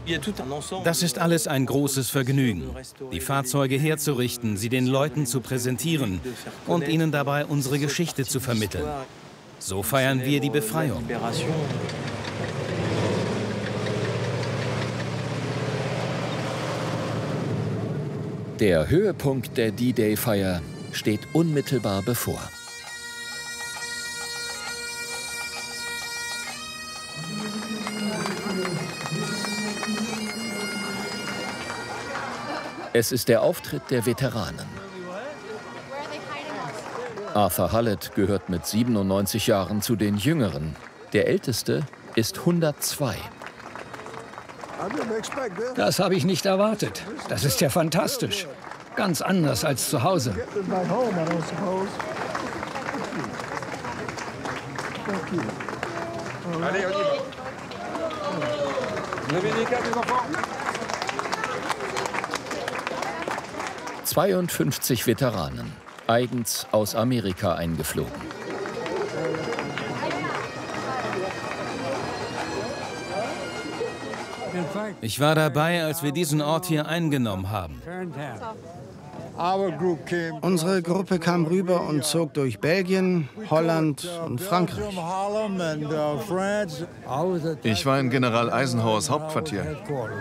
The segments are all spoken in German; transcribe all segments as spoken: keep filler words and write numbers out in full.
Das ist alles ein großes Vergnügen, die Fahrzeuge herzurichten, sie den Leuten zu präsentieren und ihnen dabei unsere Geschichte zu vermitteln. So feiern wir die Befreiung. Der Höhepunkt der D-Day-Feier steht unmittelbar bevor. Es ist der Auftritt der Veteranen. Arthur Hallett gehört mit siebenundneunzig Jahren zu den Jüngeren. Der Älteste ist hundertzwei. Das habe ich nicht erwartet. Das ist ja fantastisch. Ganz anders als zu Hause. zweiundfünfzig Veteranen, eigens aus Amerika eingeflogen. Ich war dabei, als wir diesen Ort hier eingenommen haben. Unsere Gruppe kam rüber und zog durch Belgien, Holland und Frankreich. Ich war in General Eisenhowers Hauptquartier.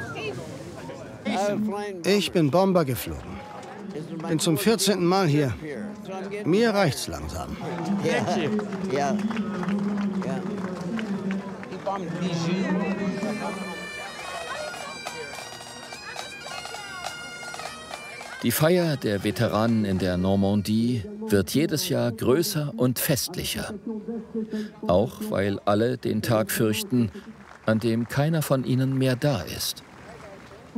Ich bin Bomber geflogen. Bin zum vierzehnten Mal hier. Mir reicht's langsam. Die Feier der Veteranen in der Normandie wird jedes Jahr größer und festlicher. Auch weil alle den Tag fürchten, an dem keiner von ihnen mehr da ist.